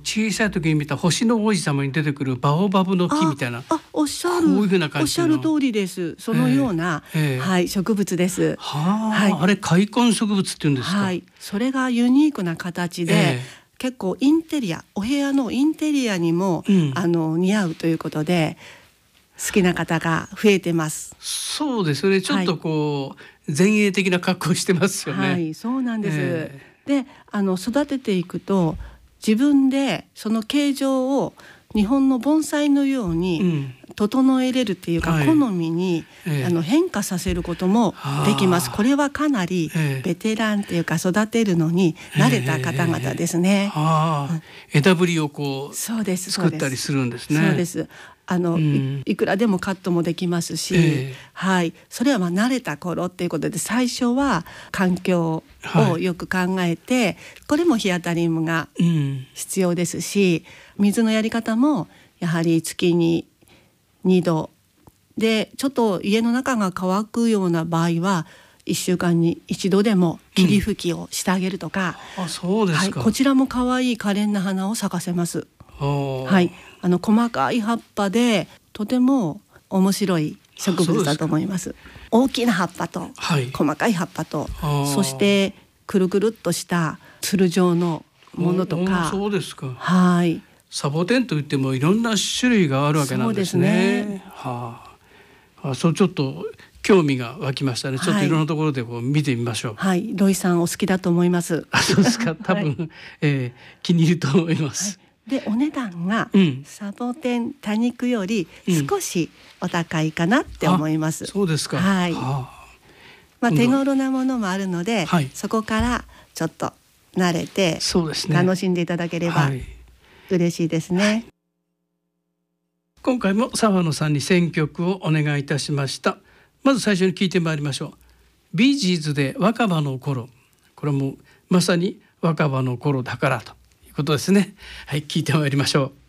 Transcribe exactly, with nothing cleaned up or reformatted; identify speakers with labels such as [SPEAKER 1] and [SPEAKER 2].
[SPEAKER 1] 小さい時に見た星の王子様に出てくるバオバブの木みたいな、
[SPEAKER 2] ああおっしゃる
[SPEAKER 1] こういうふうな感じの
[SPEAKER 2] おっしゃる通りです。そのような、
[SPEAKER 1] えーえー
[SPEAKER 2] はい、植物です。
[SPEAKER 1] はあ、
[SPEAKER 2] はい、
[SPEAKER 1] あれ開墾植物っていうんですか。
[SPEAKER 2] はい、それがユニークな形で、
[SPEAKER 1] えー
[SPEAKER 2] 結構インテリアお部屋のインテリアにも、うん、あの似合うということで好きな方が増えてます。
[SPEAKER 1] そうですね、ちょっとこう、はい、前衛的な格好してますよね。
[SPEAKER 2] はい、そうなんです、
[SPEAKER 1] え
[SPEAKER 2] ー、であの育てていくと自分でその形状を日本の盆栽のように整えれるっていうか、うん、好みに、はい、あの変化させることもできます、えー、これはかなりベテランっていうか育てるのに慣れた方々ですね、
[SPEAKER 1] えーあーうん、枝ぶりをこう
[SPEAKER 2] そうです
[SPEAKER 1] 作ったりするんですね。
[SPEAKER 2] そうですあの、うん、い, いくらでもカットもできますし、えーはい、それはまあ慣れた頃っていうことで最初は環境をよく考えて、はい、これも日当たりが必要ですし、うん、水のやり方もやはり月ににどでちょっと家の中が乾くような場合はいっしゅうかんに一度でも霧吹きをしてあげるとか、
[SPEAKER 1] うん、あそうですか、
[SPEAKER 2] はい、こちらも可愛い可憐な花を咲かせます。はい、あの細かい葉っぱでとても面白い植物だと思います。大きな葉っぱと、はい、細かい葉っぱとそしてくるくるっとしたつる状のものとか、
[SPEAKER 1] そうですか、
[SPEAKER 2] はい、
[SPEAKER 1] サボテンといってもいろんな種類があるわけなんですね。そうですね、はあ、あそうちょっと興味が湧きましたね。ちょっといろんなところでこう見てみましょう。
[SPEAKER 2] はい、ロイさんお好きだと思います。
[SPEAKER 1] あそうですか、多分、はいえー、気に入ると思います。
[SPEAKER 2] はい、でお値段がサボテン多肉より少しお高いかなって思います、
[SPEAKER 1] うん、そうですか、
[SPEAKER 2] はい、
[SPEAKER 1] はあ
[SPEAKER 2] まあ、手頃なものもあるので、
[SPEAKER 1] はい、
[SPEAKER 2] そこからちょっと慣れて楽しんでいただければ嬉しいですね、はい、
[SPEAKER 1] 今回も澤野さんに選曲をお願いいたしました。まず最初に聞いてまいりましょう。ビージーズで若葉の頃、これもまさに若葉の頃だからということですね。はい、聞いてまいりましょう。